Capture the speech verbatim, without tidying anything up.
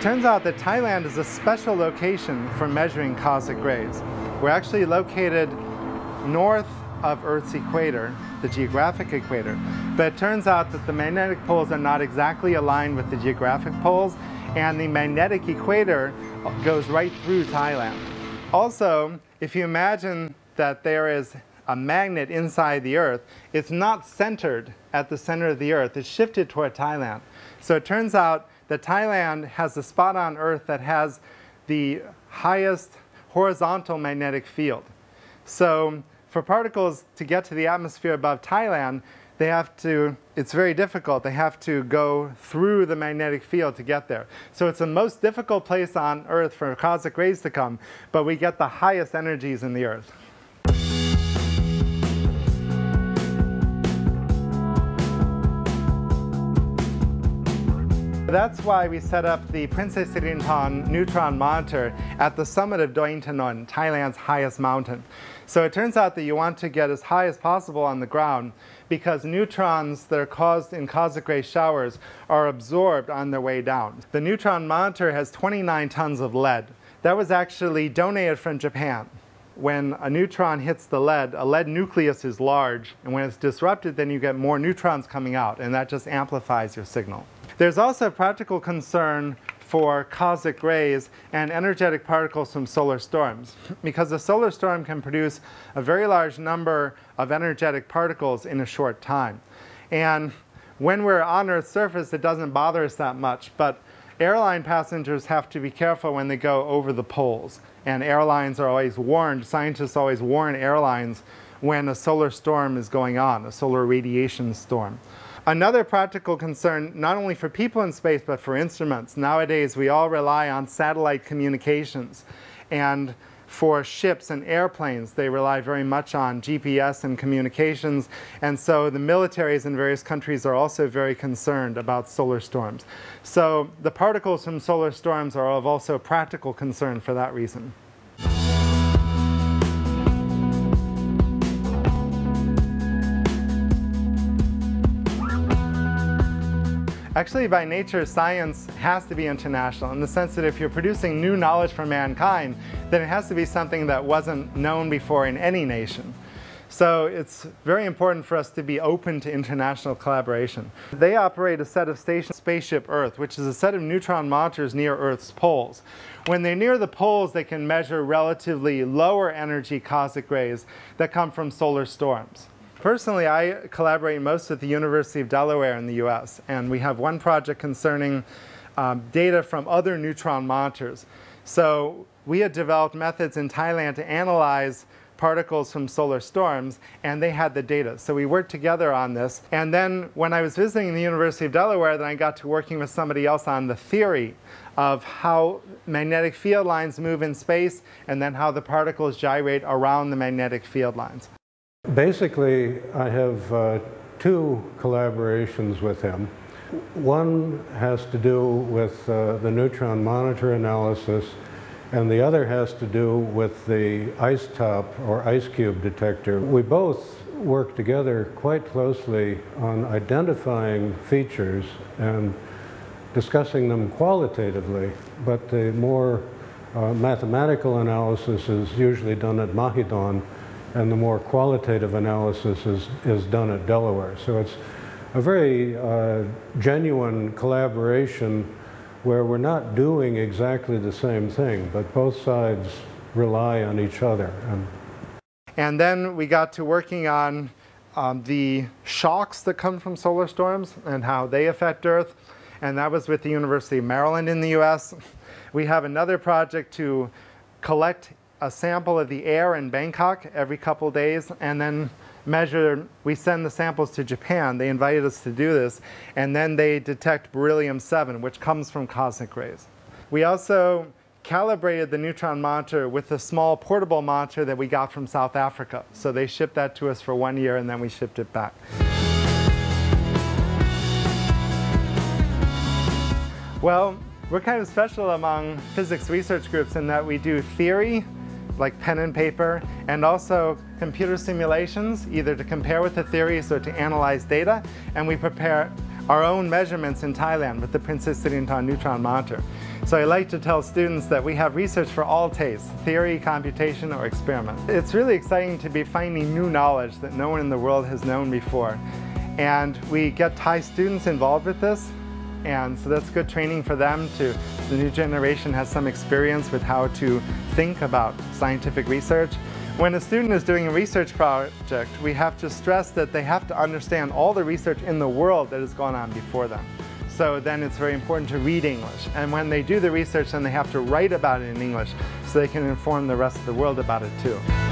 turns out that Thailand is a special location for measuring cosmic rays. We're actually located north of Earth's equator, the geographic equator, but it turns out that the magnetic poles are not exactly aligned with the geographic poles, and the magnetic equator goes right through Thailand. Also, if you imagine that there is a magnet inside the Earth, it's not centered at the center of the Earth, it's shifted toward Thailand. So it turns out that Thailand has a spot on Earth that has the highest horizontal magnetic field. So for particles to get to the atmosphere above Thailand, they have to, it's very difficult, they have to go through the magnetic field to get there. So it's the most difficult place on Earth for cosmic rays to come, but we get the highest energies in the Earth. That's why we set up the Princess Siriporn neutron monitor at the summit of Doi Inthanon, Thailand's highest mountain. So it turns out that you want to get as high as possible on the ground because neutrons that are caused in cosmic ray showers are absorbed on their way down. The neutron monitor has twenty-nine tons of lead. That was actually donated from Japan. When a neutron hits the lead, a lead nucleus is large, and when it's disrupted, then you get more neutrons coming out, and that just amplifies your signal. There's also a practical concern for cosmic rays and energetic particles from solar storms, because a solar storm can produce a very large number of energetic particles in a short time. And when we're on Earth's surface, it doesn't bother us that much, but airline passengers have to be careful when they go over the poles. And airlines are always warned, scientists always warn airlines when a solar storm is going on, a solar radiation storm. Another practical concern, not only for people in space, but for instruments. Nowadays, we all rely on satellite communications. And for ships and airplanes, they rely very much on G P S and communications. And so the militaries in various countries are also very concerned about solar storms. So the particles from solar storms are of also practical concern for that reason. Actually, by nature, science has to be international in the sense that if you're producing new knowledge for mankind, then it has to be something that wasn't known before in any nation. So it's very important for us to be open to international collaboration. They operate a set of stations, Spaceship Earth, which is a set of neutron monitors near Earth's poles. When they're near the poles, they can measure relatively lower energy cosmic rays that come from solar storms. Personally, I collaborate most with the University of Delaware in the U S, and we have one project concerning um, data from other neutron monitors. So we had developed methods in Thailand to analyze particles from solar storms, and they had the data. So we worked together on this. And then when I was visiting the University of Delaware, then I got to working with somebody else on the theory of how magnetic field lines move in space, and then how the particles gyrate around the magnetic field lines. Basically, I have uh, two collaborations with him. One has to do with uh, the neutron monitor analysis, and the other has to do with the ice top or ice cube detector. We both work together quite closely on identifying features and discussing them qualitatively, but the more uh, mathematical analysis is usually done at Mahidol, and the more qualitative analysis is, is done at Delaware. So it's a very uh, genuine collaboration where we're not doing exactly the same thing, but both sides rely on each other. And, and then we got to working on um, the shocks that come from solar storms and how they affect Earth, and that was with the University of Maryland in the U S. We have another project to collect a sample of the air in Bangkok every couple days, and then measure, we send the samples to Japan. They invited us to do this, and then they detect beryllium seven, which comes from cosmic rays. We also calibrated the neutron monitor with a small portable monitor that we got from South Africa. So they shipped that to us for one year, and then we shipped it back. Well, we're kind of special among physics research groups in that we do theory, like pen and paper, and also computer simulations, either to compare with the theories or to analyze data, and we prepare our own measurements in Thailand with the Princess Siddhinthan Neutron Monitor. So I like to tell students that we have research for all tastes, theory, computation, or experiment. It's really exciting to be finding new knowledge that no one in the world has known before. And we get Thai students involved with this, and so that's good training for them to, the new generation has some experience with how to think about scientific research. When a student is doing a research project, we have to stress that they have to understand all the research in the world that has gone on before them. So then it's very important to read English. And when they do the research, then they have to write about it in English so they can inform the rest of the world about it too.